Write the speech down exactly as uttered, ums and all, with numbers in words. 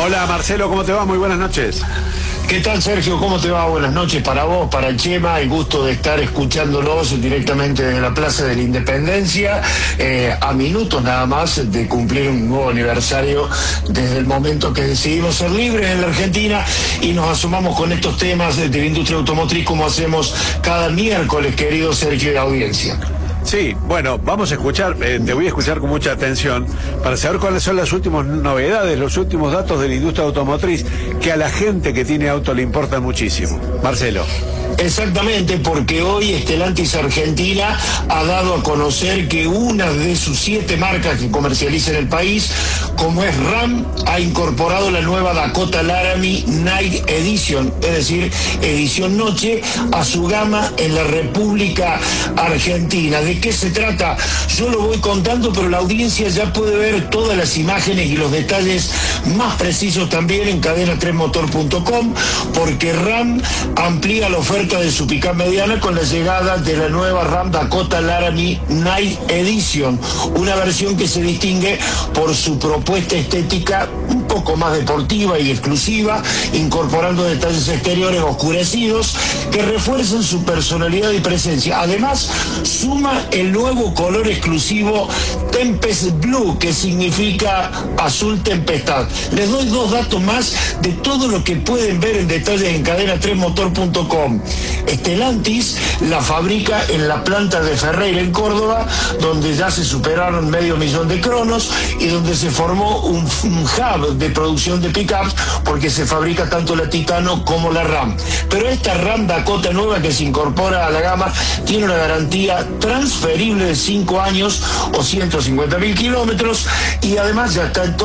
Hola Marcelo, ¿cómo te va? Muy buenas noches. ¿Qué tal, Sergio? ¿Cómo te va? Buenas noches para vos, para el Chema. El gusto de estar escuchándolos directamente desde la Plaza de la Independencia, eh, a minutos nada más de cumplir un nuevo aniversario desde el momento que decidimos ser libres en la Argentina y nos asomamos con estos temas de la industria automotriz como hacemos cada miércoles, querido Sergio y audiencia. Sí, bueno, vamos a escuchar, eh, te voy a escuchar con mucha atención para saber cuáles son las últimas novedades, los últimos datos de la industria automotriz, que a la gente que tiene auto le importan muchísimo. Marcelo. Exactamente, porque hoy Stellantis Argentina ha dado a conocer que una de sus siete marcas que comercializa en el país, como es Ram, ha incorporado la nueva Dakota Laramie Night Edition, es decir, edición noche, a su gama en la República Argentina. ¿De qué se trata? Yo lo voy contando, pero la audiencia ya puede ver todas las imágenes y los detalles más precisos también en cadena tres motor punto com, porque Ram amplía la oferta de su pick-up mediana con la llegada de la nueva Ram Dakota Laramie Night Edition, una versión que se distingue por su propuesta estética un poco más deportiva y exclusiva, incorporando detalles exteriores oscurecidos que refuerzan su personalidad y presencia. Además, suma el nuevo color exclusivo Tempest Blue, que significa azul tempestad. Les doy dos datos más de todo lo que pueden ver en detalle en cadena tres motor punto com. Stellantis la fabrica en la planta de Ferreira, en Córdoba, donde ya se superaron medio millón de cronos y donde se formó un, un hub de producción de pickups, porque se fabrica tanto la Titano como la Ram. Pero esta Ram Dakota nueva que se incorpora a la gama tiene una garantía transferible de cinco años o ciento cincuenta mil kilómetros y además ya está en todo